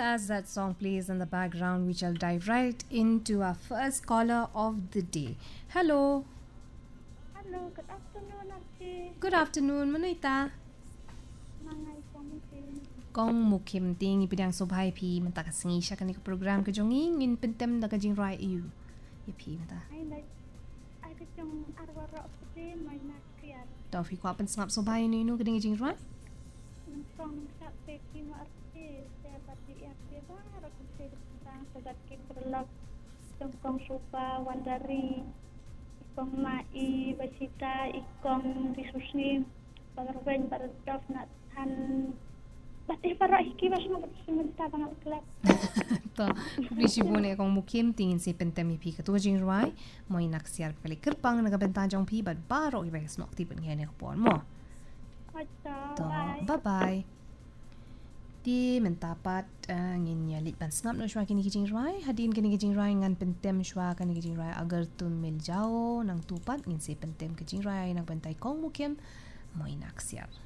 as that song plays in the background, we shall dive right into our first caller of the day. Hello. Hello, good afternoon, Auntie. Good afternoon, Manuita. Mangai Pongkin. Kong mukim ting ipidang sobhay pi manta kasingi siya kaniko program ka jonging in pentem na kajing right you. Ipi mata. Ay kajong arwara opede may nakiat. Tofi ko apan sangap sobhay inu kading kajing right? Nung sa peki mo arte, saya pati iarte ba harap kasi tentang sagat kiberlak tungkong supa wandari ikong mai basita ikong disusni pagarwen paradaf na han pati para iki bas mo sementara banget kelak. To publishi bone kong mukim tingin si pentem ipi ka jing right mo inaksiar kali kerpang nagabenta jong pi bad baro ibes nok tipon ngene ko mo. To bye-bye. Di mentapat ngin ya lit ban snap no shwa kini kijing rai hadin kini kijing rai ngan pentem shwa kini kijing rai agar tun mil jao nang tupat ngin si pentem kijing rai nang bentai kong mukim mo inaksiar.